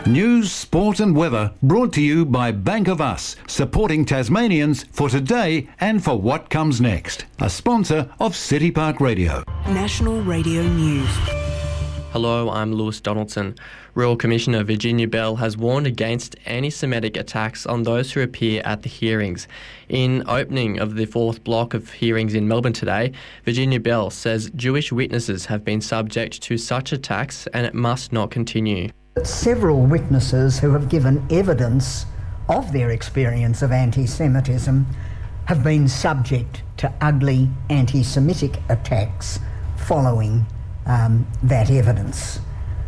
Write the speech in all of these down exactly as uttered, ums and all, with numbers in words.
News, sport and weather brought to you by Bank of Us, supporting Tasmanians for today and for what comes next. A sponsor of City Park Radio. National Radio News. Hello, I'm Lewis Donaldson. Royal Commissioner Virginia Bell has warned against anti-Semitic attacks on those who appear at the hearings. In opening of the fourth block of hearings in Melbourne today, Virginia Bell says Jewish witnesses have been subject to such attacks and it must not continue. Several witnesses who have given evidence of their experience of anti-Semitism have been subject to ugly anti-Semitic attacks following um, that evidence.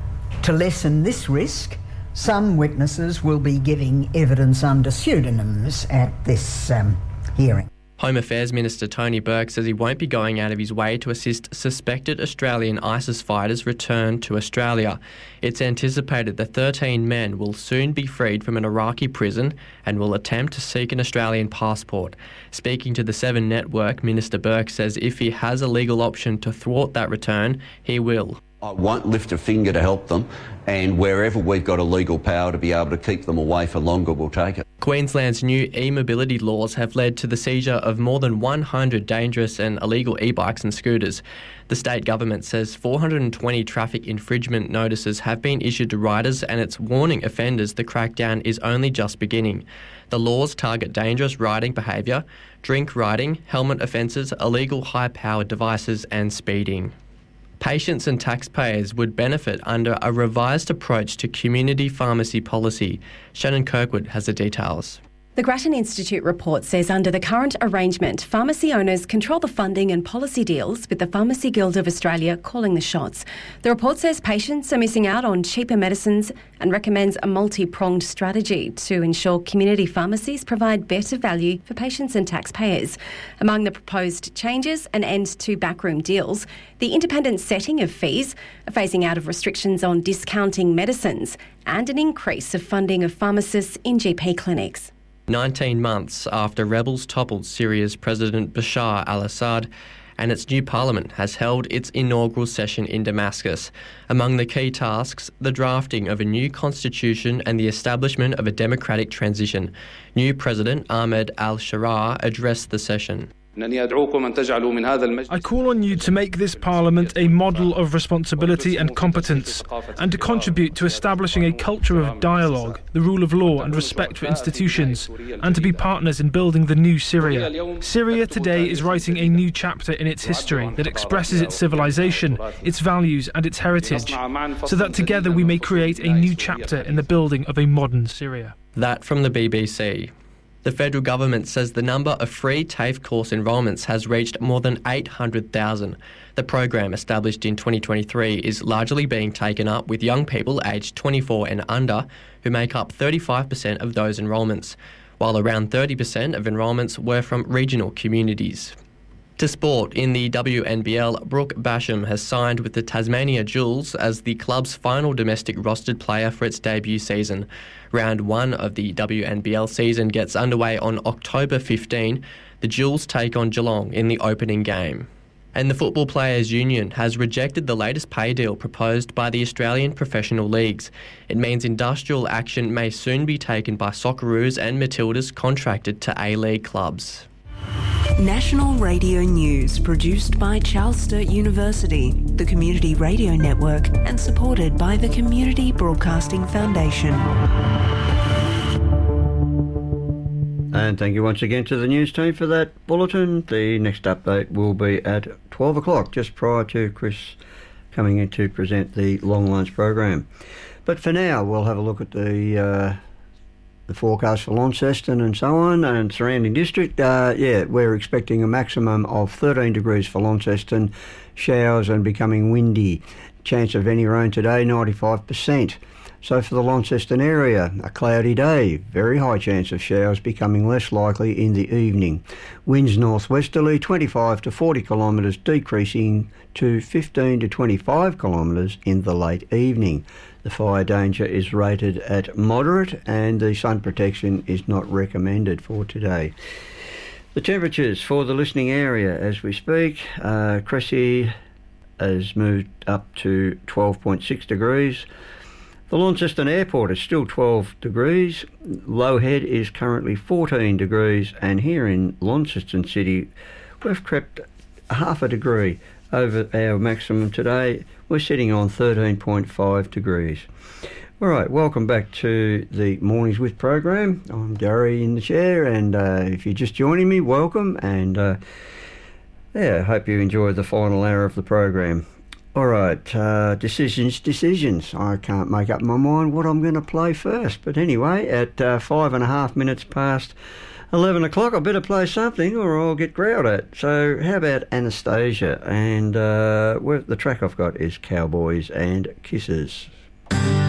To lessen this risk, some witnesses will be giving evidence under pseudonyms at this um, hearing. Home Affairs Minister Tony Burke says he won't be going out of his way to assist suspected Australian ISIS fighters return to Australia. It's anticipated that thirteen men will soon be freed from an Iraqi prison and will attempt to seek an Australian passport. Speaking to the Seven Network, Minister Burke says if he has a legal option to thwart that return, he will. I won't lift a finger to help them, and wherever we've got a legal power to be able to keep them away for longer, we'll take it. Queensland's new e-mobility laws have led to the seizure of more than one hundred dangerous and illegal e-bikes and scooters. The state government says four hundred twenty traffic infringement notices have been issued to riders, and it's warning offenders the crackdown is only just beginning. The laws target dangerous riding behaviour, drink riding, helmet offences, illegal high-powered devices and speeding. Patients and taxpayers would benefit under a revised approach to community pharmacy policy. Shannon Kirkwood has the details. The Grattan Institute report says under the current arrangement, pharmacy owners control the funding and policy deals, with the Pharmacy Guild of Australia calling the shots. The report says patients are missing out on cheaper medicines and recommends a multi-pronged strategy to ensure community pharmacies provide better value for patients and taxpayers. Among the proposed changes, an end to backroom deals, the independent setting of fees, a phasing out of restrictions on discounting medicines, and an increase of funding of pharmacists in G P clinics. nineteen months after rebels toppled Syria's President Bashar al-Assad, and its new parliament has held its inaugural session in Damascus. Among the key tasks, the drafting of a new constitution and the establishment of a democratic transition. New President Ahmed al-Sharaa addressed the session. I call on you to make this Parliament a model of responsibility and competence, and to contribute to establishing a culture of dialogue, the rule of law and respect for institutions, and to be partners in building the new Syria. Syria today is writing a new chapter in its history that expresses its civilization, its values and its heritage, so that together we may create a new chapter in the building of a modern Syria. That from the B B C. The federal government says the number of free TAFE course enrolments has reached more than eight hundred thousand. The program, established in twenty twenty-three, is largely being taken up with young people aged twenty-four and under, who make up thirty-five percent of those enrolments, while around thirty percent of enrolments were from regional communities. To sport, in the W N B L, Brooke Basham has signed with the Tasmania Jewels as the club's final domestic rostered player for its debut season. Round one of the W N B L season gets underway on October fifteenth. The Jewels take on Geelong in the opening game. And the Football Players Union has rejected the latest pay deal proposed by the Australian professional leagues. It means industrial action may soon be taken by Socceroos and Matildas contracted to A-League clubs. National Radio News, produced by Charles Sturt University, the Community Radio Network, and supported by the Community Broadcasting Foundation. And thank you once again to the news team for that bulletin. The next update will be at twelve o'clock, just prior to Chris coming in to present the Long Lunch program. But for now, we'll have a look at the... Uh, the forecast for Launceston and so on, and surrounding district. Uh, yeah, we're expecting a maximum of thirteen degrees for Launceston, showers and becoming windy. Chance of any rain today, ninety-five percent. So for the Launceston area, a cloudy day, very high chance of showers becoming less likely in the evening. Winds northwesterly, twenty-five to forty kilometres, decreasing to fifteen to twenty-five kilometres in the late evening. The fire danger is rated at moderate and the sun protection is not recommended for today. The temperatures for the listening area as we speak, uh, Cressy has moved up to twelve point six degrees. The Launceston Airport is still twelve degrees. Low Head is currently fourteen degrees, and here in Launceston City, we've crept half a degree over our maximum today. We're sitting on thirteen point five degrees. All right, welcome back to the Mornings With program. I'm Gary in the chair, and uh, if you're just joining me, welcome, and uh, yeah, I hope you enjoyed the final hour of the program. All right, uh, decisions, decisions. I can't make up my mind what I'm going to play first. But anyway, at uh, five and a half minutes past eleven o'clock, I better play something or I'll get growled at. So how about Anastasia? And uh, the track I've got is Cowboys and Kisses.